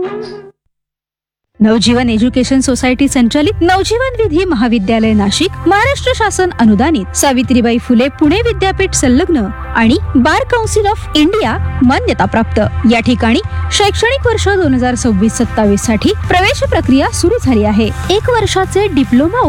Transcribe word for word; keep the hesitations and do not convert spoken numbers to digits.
नवजीवन education society संचालित नवजीवन विधी महाविद्यालय नाशिक, महाराष्ट्र शासन अनुदानित सावित्रीबाई फुले पुणे विद्यापीठ संलग्न आणि बार काउन्सिल ऑफ इंडिया मान्यता प्राप्त. या ठिकाणी शैक्षणिक वर्ष दोन हजार सव्वीस सत्तावीस साठी प्रवेश प्रक्रिया सुरू झाली आहे. एक वर्षाचे डिप्लोमा